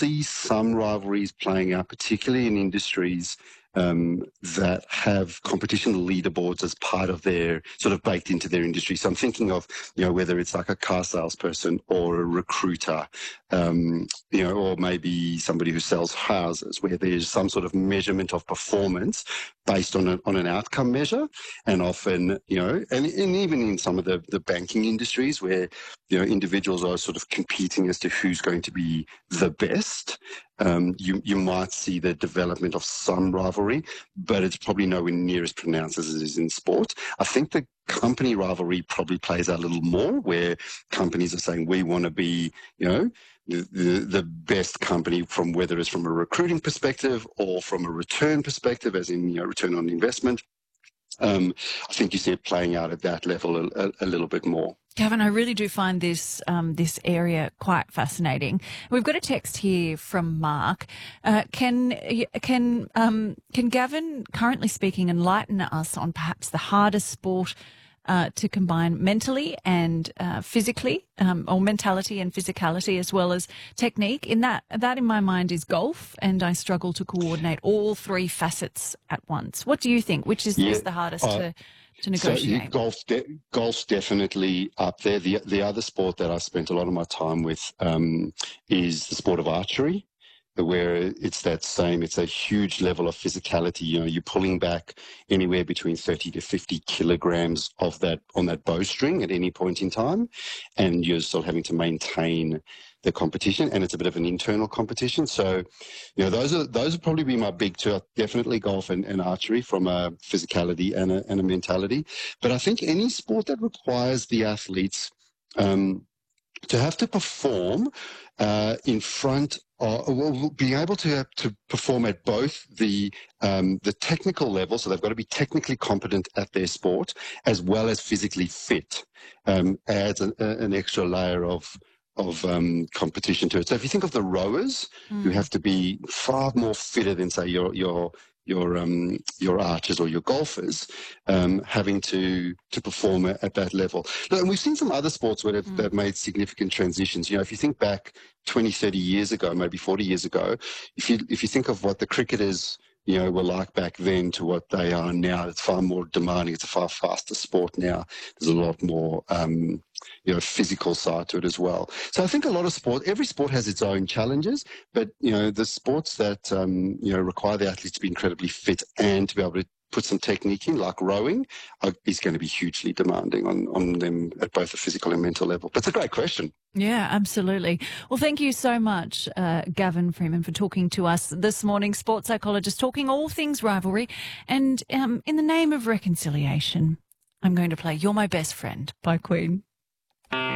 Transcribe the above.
see some rivalries playing out, particularly in industries that have competition leaderboards as part of their sort of baked into their industry. So I'm thinking of, whether it's like a car salesperson or a recruiter, or maybe somebody who sells houses, where there's some sort of measurement of performance based on an outcome measure. And often, and even in some of the banking industries where, individuals are sort of competing as to who's going to be the best. You might see the development of some rivalry, but it's probably nowhere near as pronounced as it is in sport. I think the company rivalry probably plays out a little more, where companies are saying we want to be, the best company, from whether it's from a recruiting perspective or from a return perspective, as in return on investment. I think you see it playing out at that level a little bit more. Gavin, I really do find this area quite fascinating. We've got a text here from Mark. Can Gavin, currently speaking, enlighten us on perhaps the hardest sport to combine mentally and physically, or mentality and physicality as well as technique? That in my mind is golf, and I struggle to coordinate all three facets at once. What do you think? Which is the hardest to negotiate? So golf's definitely up there. The other sport that I spent a lot of my time with is the sport of archery, where it's a huge level of physicality. You're pulling back anywhere between 30 to 50 kilograms of that on that bowstring at any point in time, and you're still having to maintain the competition, and it's a bit of an internal competition. So, those would probably be my big two. Definitely golf and archery from a physicality and a mentality. But I think any sport that requires the athletes to have to perform in front of, being able to perform at both the technical level, so they've got to be technically competent at their sport as well as physically fit, adds an extra layer of competition to it. So if you think of the rowers, who have to be far more fitter than, say, your archers or your golfers, having to perform at that level. Look, and we've seen some other sports where they've made significant transitions. If you think back 20, 30 years ago, maybe 40 years ago, if you think of what the cricketers were like back then to what they are now, it's far more demanding. It's a far faster sport now. There's a lot more physical side to it as well. So I think a lot of every sport has its own challenges, but the sports that require the athletes to be incredibly fit and to be able to put some technique in, like rowing, is going to be hugely demanding on them at both a physical and mental level. But it's a great question. Yeah, absolutely. Well, thank you so much, Gavin Freeman, for talking to us this morning. Sports psychologist, talking all things rivalry. And in the name of reconciliation, I'm going to play You're My Best Friend by Queen.